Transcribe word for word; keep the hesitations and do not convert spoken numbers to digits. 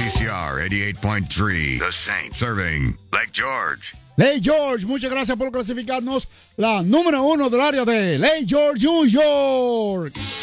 W C R eighty-eight point three, The Saint, serving Lake George. Lake George, muchas gracias por clasificarnos la número uno del área de Lake George, New York.